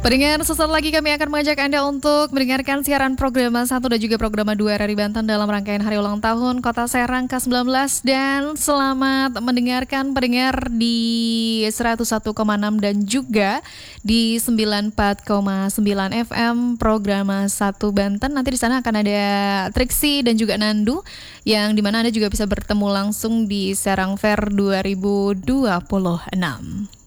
Pendengar, sesaat lagi kami akan mengajak Anda untuk mendengarkan siaran program 1 dan juga program 2 RRI Banten dalam rangkaian Hari Ulang Tahun Kota Serang ke-19. Dan selamat mendengarkan pendengar di 101,6 dan juga di 94,9 FM program 1 Banten. Nanti di sana akan ada Triksi dan juga Nandu, yang dimana Anda juga bisa bertemu langsung di Serang Fair 2026.